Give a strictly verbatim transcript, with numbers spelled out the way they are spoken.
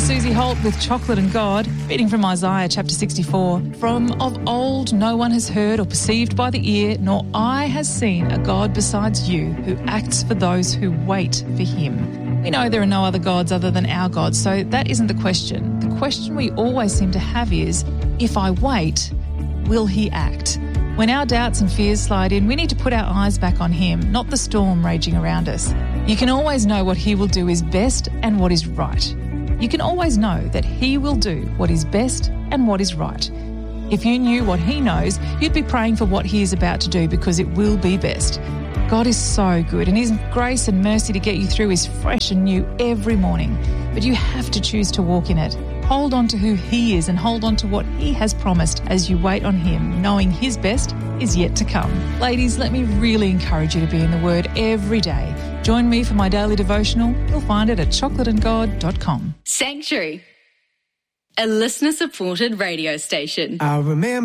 is Susie Holt with Chocolate and God, reading from Isaiah chapter sixty-four. From of old no one has heard or perceived by the ear, nor eye has seen a God besides you who acts for those who wait for him. We know there are no other gods other than our God, so that isn't the question. The question we always seem to have is, if I wait, will he act? When our doubts and fears slide in, we need to put our eyes back on him, not the storm raging around us. You can always know what he will do is best and what is right. You can always know that he will do what is best and what is right. If you knew what he knows, you'd be praying for what he is about to do because it will be best. God is so good, and his grace and mercy to get you through is fresh and new every morning. But you have to choose to walk in it. Hold on to who he is and hold on to what he has promised as you wait on him, knowing his best is yet to come. Ladies, let me really encourage you to be in the Word every day. Join me for my daily devotional. You'll find it at chocolate and god dot com. Sanctuary, a listener-supported radio station. I remember